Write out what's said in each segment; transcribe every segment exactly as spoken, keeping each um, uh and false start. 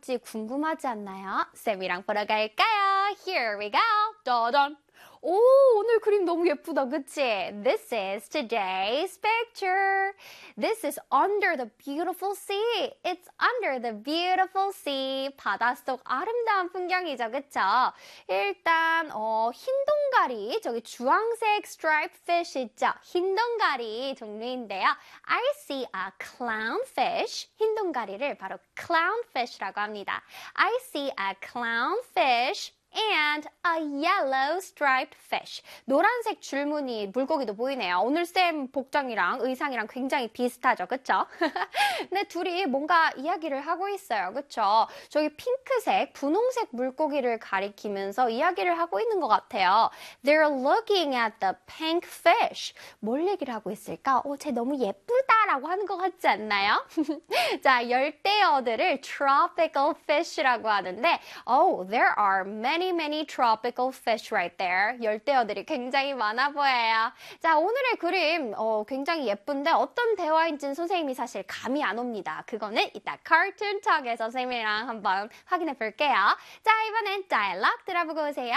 나올지 궁금하지 않나요? 쌤이랑 보러 갈까요? Here we go! 짜잔! 오, 오늘 그림 너무 예쁘다, 그치? This is today's picture. This is under the beautiful sea. It's under the beautiful sea. 바닷속 아름다운 풍경이죠, 그쵸? 일단 어, 흰 동가리, 저기 주황색 striped fish 있죠? 흰 동가리 종류인데요. I see a clownfish. 흰 동가리를 바로 clownfish라고 합니다. I see a clownfish. And a yellow striped fish. 노란색 줄무늬 물고기도 보이네요. 오늘 쌤 복장이랑 의상이랑 굉장히 비슷하죠. 그쵸? 근데 둘이 뭔가 이야기를 하고 있어요. 그쵸? 저기 핑크색, 분홍색 물고기를 가리키면서 이야기를 하고 있는 것 같아요. They're looking at the pink fish. 뭘 얘기를 하고 있을까? 어, 쟤 너무 예쁘다라고 하는 것 같지 않나요? 자, 열대어들을 tropical fish라고 하는데 Oh, there are many Many, many tropical fish right there. 열대어들이 굉장히 많아 보여요. 자, 오늘의 그림 어, 굉장히 예쁜데 어떤 대화인지는 선생님이 사실 감이 안 옵니다. 그거는 이따 Cartoon Talk에서 선생님이랑 한번 확인해 볼게요. 자, 이번엔 dialogue 들어보고 오세요.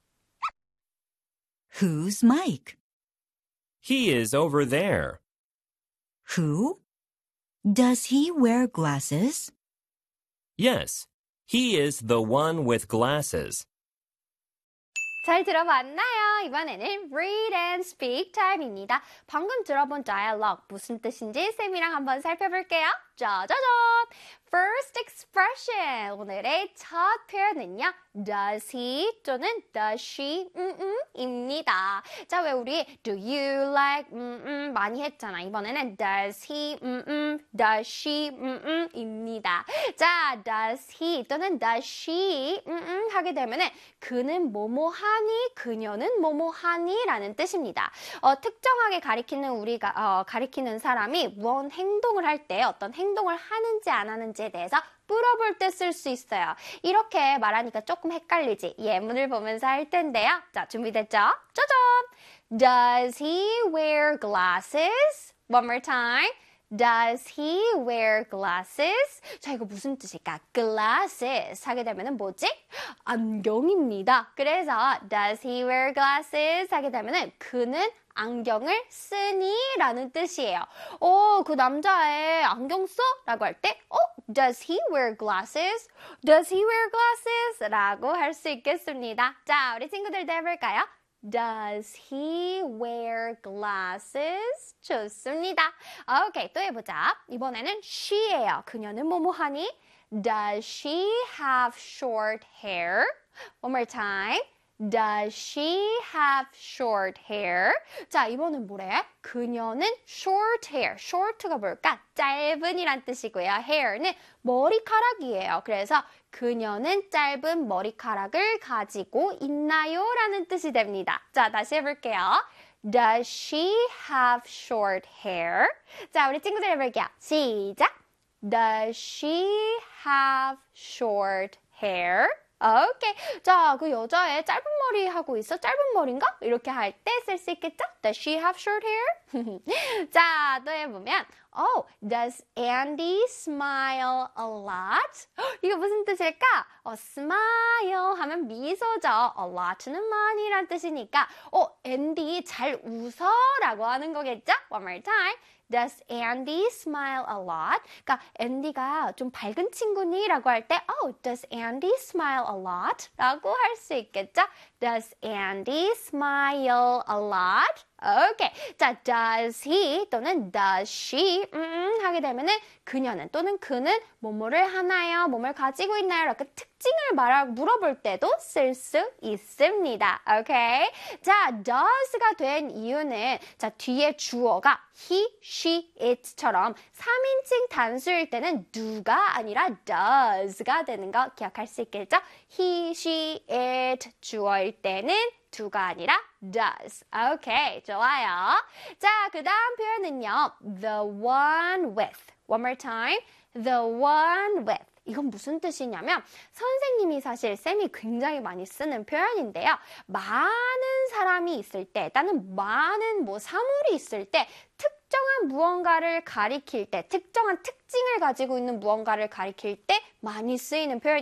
Who's Mike? He is over there. Who? Does he wear glasses? Yes, he is the one with glasses. 잘 들어봤나요? 이번에는 read and speak time입니다. 방금 들어본 dialogue 무슨 뜻인지 쌤이랑 한번 살펴볼게요. 짜자잔! First expression. 오늘의 첫 표현은요. Does he 또는 does she 음, 음, 입니다. 자, 왜 우리 do you like 음, 음, 많이 했잖아. 이번에는 does he 음, 음, does she 음, 음, 입니다. 자, does he 또는 does she 음, 음, 하게 되면은 그는 뭐뭐 하니, 그녀는 뭐뭐 하니 라는 뜻입니다. 어, 특정하게 가리키는 우리가 어, 가리키는 사람이 무언 행동을 할 때 어떤 행동을 하는지 안 하는지에 대해서 물어볼 때 쓸 수 있어요. 이렇게 말하니까 조금 헷갈리지? 예문을 보면서 할 텐데요. 자, 준비됐죠? 짜잔! Does he wear glasses? One more time. Does he wear glasses? 자, 이거 무슨 뜻일까? Glasses 하게 되면은 뭐지? 안경입니다. 그래서 does he wear glasses 하게 되면은 그는 안경을 쓰니? 라는 뜻이에요. 오, 그 남자애 안경 써? 라고 할 때, 어? Does he wear glasses? Does he wear glasses? 라고 할 수 있겠습니다. 자, 우리 친구들도 해볼까요? Does he wear glasses? 좋습니다. 오케이, 또 해보자. 이번에는 she예요. 그녀는 뭐뭐 하니? Does she have short hair? One more time. Does she have short hair? 자, 이번엔 뭐래? 그녀는 short hair. short가 뭘까? 짧은이란 뜻이고요. hair는 머리카락이에요. 그래서 그녀는 짧은 머리카락을 가지고 있나요? 라는 뜻이 됩니다. 자, 다시 해볼게요. Does she have short hair? 자, 우리 친구들 해볼게요. 시작! Does she have short hair? 오케이. 자, 그 여자애 짧은 머리 하고 있어? 짧은 머리인가? 이렇게 할 때 쓸 수 있겠죠? Does she have short hair? 자, 또 해보면 Oh, does Andy smile a lot? 이거 무슨 뜻일까? 어, smile 하면 미소죠. a lot는 많이란 뜻이니까 어, 앤디 잘 웃어? 라고 하는 거겠죠? One more time. Does Andy smile a lot? 그러니까 앤디가 좀 밝은 친구니? 라고 할 때 Oh, does Andy smile a lot? 라고 할 수 있겠죠? Does Andy smile a lot? 오케이. 자, does he 또는 does she 음, 하게 되면은 그녀는 또는 그는 뭐뭐를 하나요? 뭐뭘 가지고 있나요? 이렇게 특징을 말하 물어볼 때도 쓸 수 있습니다. 오케이. 자, does가 된 이유는 자, 뒤에 주어가 he, she, it처럼 삼인칭 단수일 때는 do가 아니라 does가 되는 거 기억할 수 있겠죠? he, she, it 주어일 때는 do가 아니라 does. 오케이, 좋아요. 자, 그 다음 표현은요. The one with. One more time. The one with. 이건 무슨 뜻이냐면 선생님이 사실 쌤이 굉장히 많이 쓰는 표현인데요. 많은 사람이 있을 때, 나는 많은 뭐 사물이 있을 때 특 특정한 무언가를 가리킬 때, 특정한 특징을 가지고 있는 무언가를 가리킬 때 많이 쓰이는 표현